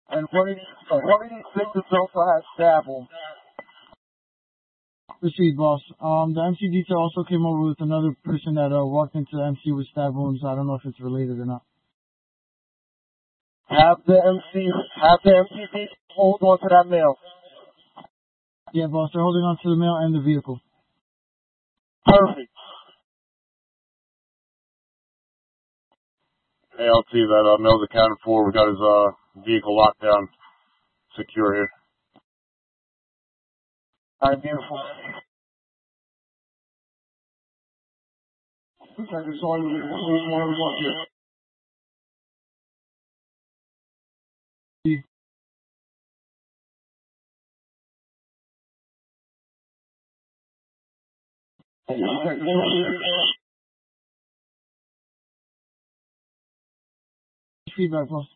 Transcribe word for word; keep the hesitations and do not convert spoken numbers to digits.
And one of these, uh, one of these victims also has stab wounds. Proceed, boss. Um, the M C detail also came over with another person that uh, walked into the M C with stab wounds. I don't know if it's related or not. Have the M C, have the M C hold on to that male. Yeah, boss. They're holding on to the male and the vehicle. Perfect. Hey, L T, that uh, male's accounted for. We got his uh vehicle locked down, secure here. All right, beautiful. Looks like it's all one of us here. Feedback, boss.